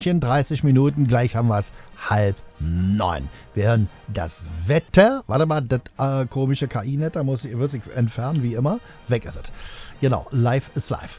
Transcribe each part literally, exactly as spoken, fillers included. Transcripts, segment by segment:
dreißig Minuten, gleich haben wir es halb neun. Wir hören das Wetter. Warte mal, das äh, komische K I-Netter muss ich, wird sich entfernen, wie immer. Weg ist es. Genau, live ist live.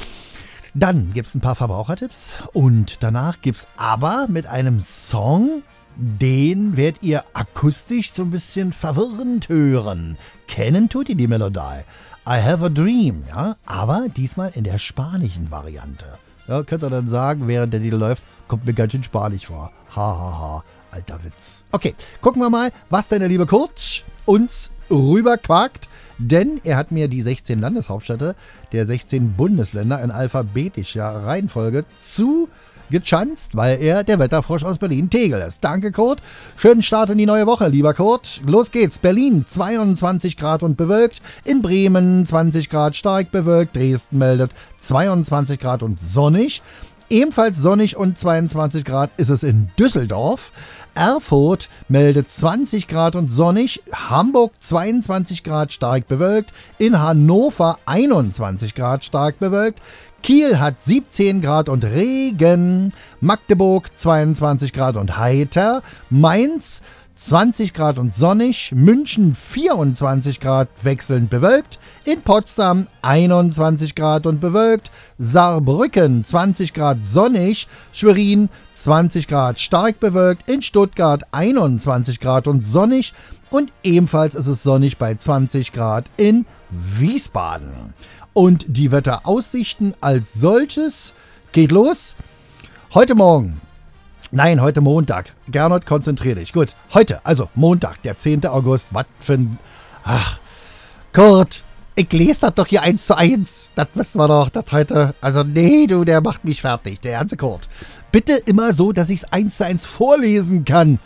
Dann gibt es ein paar Verbrauchertipps und danach gibt es aber mit einem Song, den werdet ihr akustisch so ein bisschen verwirrend hören. Kennen tut ihr die Melodie. I have a dream, ja, aber diesmal in der spanischen Variante. Ja, könnt ihr dann sagen, während der Lied läuft, kommt mir ganz schön spanisch vor. Ha, ha, ha, alter Witz. Okay, gucken wir mal, was denn der liebe Kurt uns rüberquakt. Denn er hat mir die sechzehn Landeshauptstädte der sechzehn Bundesländer in alphabetischer Reihenfolge zugechanzt, weil er der Wetterfrosch aus Berlin-Tegel ist. Danke, Kurt. Schönen Start in die neue Woche, lieber Kurt. Los geht's. Berlin zweiundzwanzig Grad und bewölkt. In Bremen zwanzig Grad stark bewölkt. Dresden meldet zweiundzwanzig Grad und sonnig. Ebenfalls sonnig und zweiundzwanzig Grad ist es in Düsseldorf. Erfurt meldet zwanzig Grad und sonnig, Hamburg zweiundzwanzig Grad stark bewölkt, in Hannover einundzwanzig Grad stark bewölkt, Kiel hat siebzehn Grad und Regen, Magdeburg zweiundzwanzig Grad und heiter, Mainz zwanzig Grad und sonnig, München vierundzwanzig Grad wechselnd bewölkt, in Potsdam einundzwanzig Grad und bewölkt, Saarbrücken zwanzig Grad sonnig, Schwerin zwanzig Grad stark bewölkt, in Stuttgart einundzwanzig Grad und sonnig und ebenfalls ist es sonnig bei zwanzig Grad in Wiesbaden. Und die Wetteraussichten als solches geht los. Heute Morgen Nein, heute Montag. Gernot, konzentrier dich. Gut, heute, also Montag, der zehnte August. Was für ein... Ach, Kurt, ich lese das doch hier eins zu eins. Das wissen wir doch, das heute... Also nee, du, der macht mich fertig, der ganze Kurt. Bitte immer so, dass ich es eins zu eins vorlesen kann.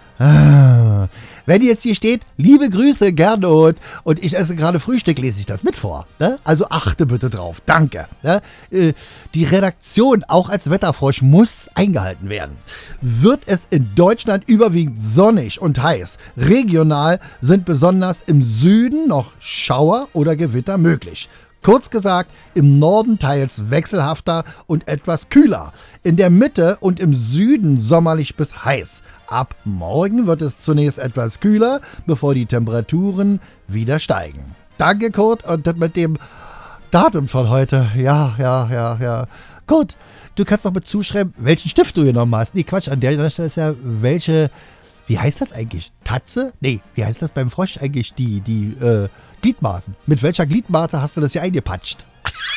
Ah. Wenn jetzt hier steht, liebe Grüße, Gernot, und ich esse gerade Frühstück, lese ich das mit vor. Ne? Also achte bitte drauf. Danke. Ne? Äh, die Redaktion, auch als Wetterfrosch, muss eingehalten werden. Wird es in Deutschland überwiegend sonnig und heiß. Regional sind besonders im Süden noch Schauer oder Gewitter möglich. Kurz gesagt, im Norden teils wechselhafter und etwas kühler. In der Mitte und im Süden sommerlich bis heiß. Ab morgen wird es zunächst etwas kühler, bevor die Temperaturen wieder steigen. Danke, Kurt. Und das mit dem Datum von heute. Ja, ja, ja, ja. Kurt, du kannst noch mit zuschreiben, welchen Stift du hier noch hast. Nee, Quatsch, an der Stelle ist ja welche... Wie heißt das eigentlich? Tatze? Nee, wie heißt das beim Frosch eigentlich? Die, die, äh, Gliedmaßen. Mit welcher Gliedmaße hast du das hier eingepatscht?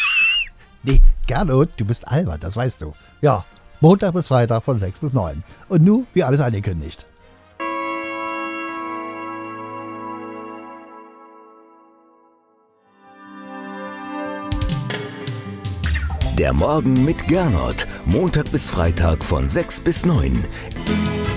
Nee, Gernot, du bist albern, das weißt du. Ja, Montag bis Freitag von sechs bis neun. Und nun, wie alles angekündigt. Der Morgen mit Gernot. Montag bis Freitag von sechs bis neun.